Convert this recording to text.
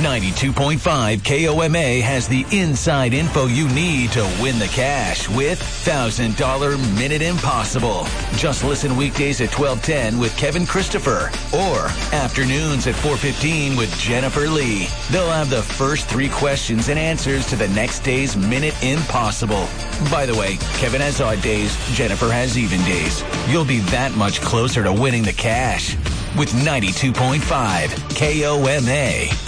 92.5 KOMA has the inside info you need to win the cash with $1,000 Minute Impossible. Just listen weekdays at 12:10 with Kevin Christopher or afternoons at 4:15 with Jennifer Lee. They'll have the first 3 questions and answers to the next day's Minute Impossible. By the way, Kevin has odd days, Jennifer has even days. You'll be that much closer to winning the cash with 92.5 KOMA.